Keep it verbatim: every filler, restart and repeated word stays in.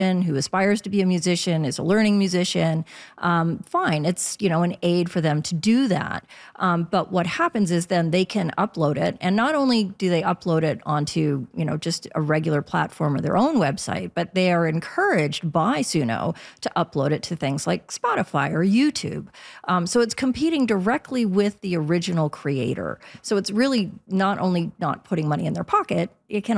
who aspires to be a musician, is a learning musician, um, fine. It's, you know, an aid for them to do that. Um, but what happens is then they can upload it. And not only do they upload it onto, you know, just a regular platform or their own website, but they are encouraged by Suno to upload it to things like Spotify or YouTube. Um, so it's competing directly with the original creator. So it's really not only not putting money in their pocket, it can